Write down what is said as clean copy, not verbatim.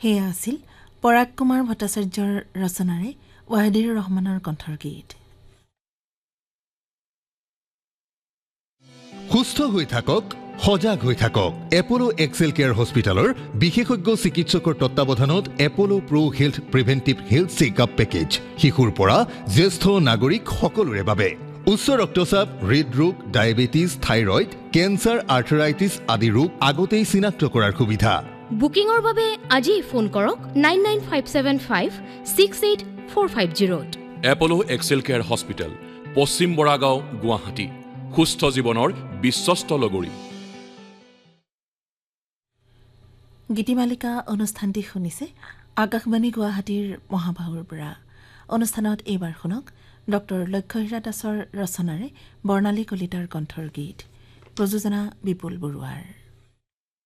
হেয়া আছিল পৰাগ কুমাৰ ভট্টাচাৰ্যৰ ৰচনাৰে ৱাহিদুৰ ৰহমানৰ কণ্ঠৰ গীত। সুস্থ হৈ থাকক, সজাগ হৈ থাকক। এপলো এক্সেল কেয়াৰ হস্পিটেলৰ বিশেষজ্ঞ চিকিৎসকৰ তত্বাৱধানত এপলো প্ৰ' health preventive health checkup package শিশুৰ পৰা জ্যেষ্ঠ নাগৰিক সকলোৰে বাবে। উচ্চ ৰক্তচাপ, হৃদৰোগ, ডায়েবেটিছ, থাইৰয়ড, কেঞ্চাৰ, আৰ্থৰাইটিছ আদি ৰোগ আগতেই চিনাক্ত কৰাৰ সুবিধা। বুকিঙৰ বাবে আজি ফোন কৰক 99,575,68450। এপলো এক্সেল কেয়াৰ হস্পিটেল, পশ্চিম বৰাগাঁও, গুৱাহাটী। সুস্থ জীৱনৰ বিশ্বস্ত লগৰী। গীতিমালিকা অনুষ্ঠানটি শুনিছে আকাশবাণী গুৱাহাটীৰ মহাবাহুৰ পৰা। অনুষ্ঠানত এইবাৰ শুনক ডক্টৰ লক্ষ্যহীৰা দাসৰ ৰচনাৰে বৰ্ণালী কলিতাৰ কণ্ঠৰ গীত। প্ৰযোজনা বিপুল বৰুৱাৰ।